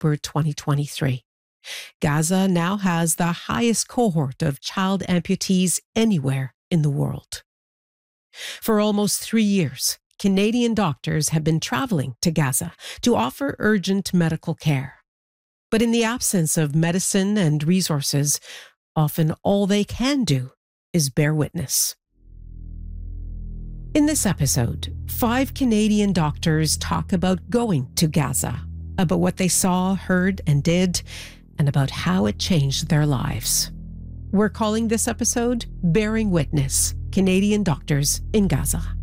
October 2023. Gaza now has the highest cohort of child amputees anywhere in the world. For almost 3 years, Canadian doctors have been traveling to Gaza to offer urgent medical care. But in the absence of medicine and resources, often all they can do is bear witness. In this episode, 5 Canadian doctors talk about going to Gaza, about what they saw, heard, and did, and about how it changed their lives. We're calling this episode Bearing Witness: Canadian Doctors in Gaza.